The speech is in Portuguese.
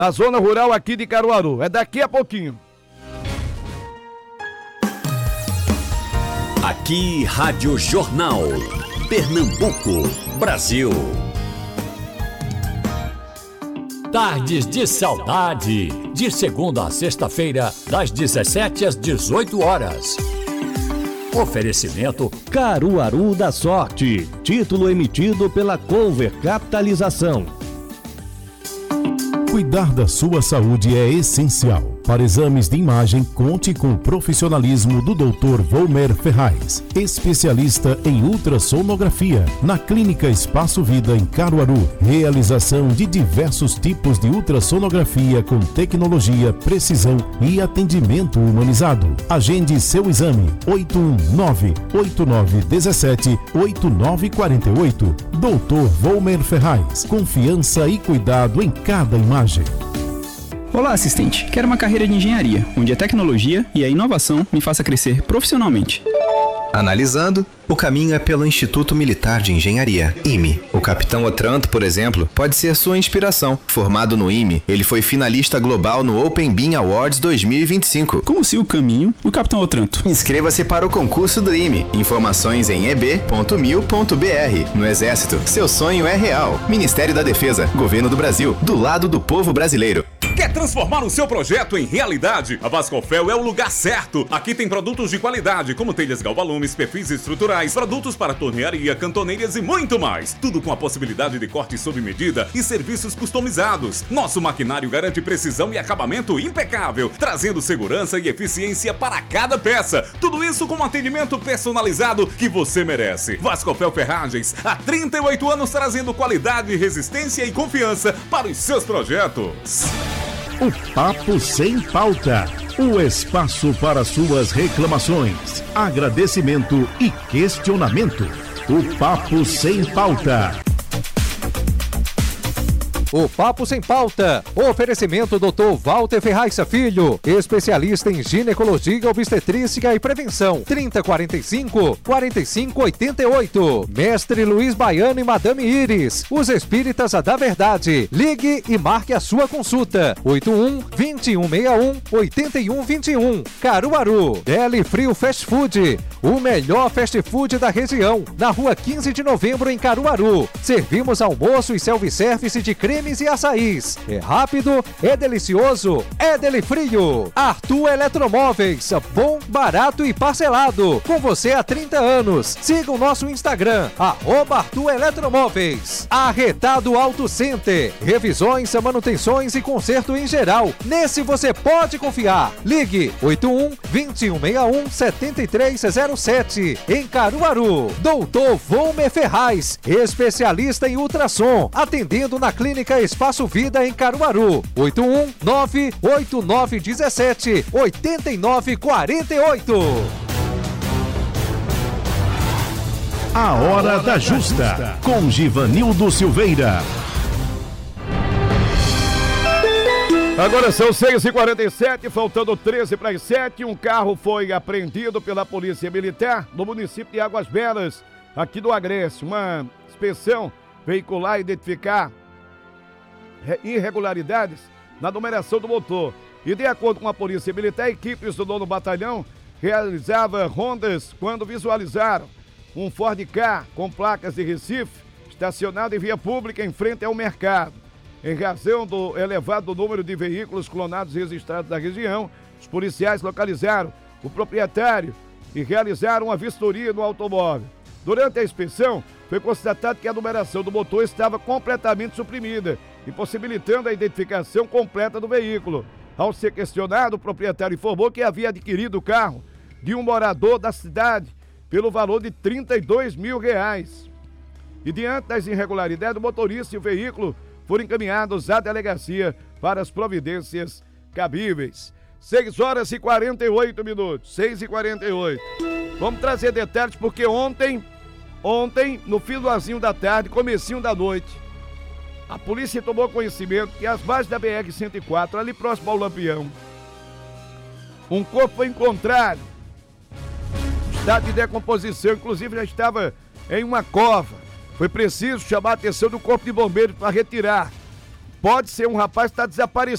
a zona rural aqui de Caruaru. É daqui a pouquinho. Aqui, Rádio Jornal. Pernambuco, Brasil. Tardes de Saudade. De segunda a sexta-feira, das 17 às 18 horas. Oferecimento Caruaru da Sorte. Título emitido pela Cover Capitalização. Cuidar da sua saúde é essencial. Para exames de imagem, conte com o profissionalismo do Dr. Volmer Ferraz, especialista em ultrassonografia, na Clínica Espaço Vida em Caruaru. Realização de diversos tipos de ultrassonografia com tecnologia, precisão e atendimento humanizado. Agende seu exame 819-8917-8948. Dr. Volmer Ferraz, confiança e cuidado em cada imagem. Olá, assistente. Quero uma carreira de engenharia, onde a tecnologia e a inovação me faça crescer profissionalmente. Analisando, o caminho é pelo Instituto Militar de Engenharia, IME. O Capitão Otranto, por exemplo, pode ser sua inspiração. Formado no IME, ele foi finalista global no Open Beam Awards 2025. Como se o caminho, o Capitão Otranto. Inscreva-se para o concurso do IME. Informações em eb.mil.br. No Exército, seu sonho é real. Ministério da Defesa, Governo do Brasil, do lado do povo brasileiro. Quer transformar o seu projeto em realidade? A Vasconfel é o lugar certo. Aqui tem produtos de qualidade, como telhas galvalumes, perfis estruturais, produtos para tornearia, cantoneiras e muito mais. Tudo com a possibilidade de corte sob medida e serviços customizados. Nosso maquinário garante precisão e acabamento impecável, trazendo segurança e eficiência para cada peça. Tudo isso com um atendimento personalizado que você merece. Vasconfel Ferragens, há 38 anos trazendo qualidade, resistência e confiança para os seus projetos. O Papo Sem Pauta. O espaço para suas reclamações, agradecimento e questionamento. O Papo Sem Pauta. O Papo Sem Pauta. Oferecimento Dr. Walter Ferraz Filho, especialista em ginecologia, obstetrícia e prevenção. 3045-4588. Mestre Luiz Baiano e Madame Iris, os espíritas da verdade. Ligue e marque a sua consulta. 81-2161-8121. Caruaru. Deli Frio Fast Food, o melhor fast food da região. Na rua 15 de novembro em Caruaru. Servimos almoço e self-service de cremes e açaís. É rápido, é delicioso, é Deli Frio. Arthur Eletromóveis, bom, barato e parcelado. Com você há 30 anos. Siga o nosso Instagram, @Arthur Eletromóveis. Arretado Auto Center. Revisões, manutenções e conserto em geral. Nesse você pode confiar. Ligue 81-2161-7307. Em Caruaru. Doutor Volmer Ferraz, especialista em ultrassom. Atendendo na Clínica Espaço Vida em Caruaru. 819-8917-8948. A Hora da Justa, com Givanildo Silveira. Agora são 6h47, faltando 13 para as 7. Um carro foi apreendido pela Polícia Militar no município de Águas Belas, aqui do Agreste. Uma inspeção veicular identificar irregularidades na numeração do motor. E de acordo com a Polícia Militar, equipes do 9º Batalhão realizavam rondas quando visualizaram um Ford Ka com placas de Recife estacionado em via pública em frente ao mercado. Em razão do elevado número de veículos clonados registrados na região, os policiais localizaram o proprietário e realizaram uma vistoria no automóvel. Durante a inspeção, foi constatado que a numeração do motor estava completamente suprimida, impossibilitando a identificação completa do veículo. Ao ser questionado, o proprietário informou que havia adquirido o carro de um morador da cidade pelo valor de R$32 mil. E diante das irregularidades, o motorista e o veículo foram encaminhados à delegacia para as providências cabíveis. 6h48, 6h48. Vamos trazer detalhes porque ontem, no finalzinho da tarde, comecinho da noite, a polícia tomou conhecimento que as bases da BR-104, ali próximo ao Lampião, um corpo foi encontrado, estado de decomposição, inclusive já estava em uma cova. Foi preciso chamar a atenção do Corpo de Bombeiros para retirar. Pode ser um rapaz que está desaparecido.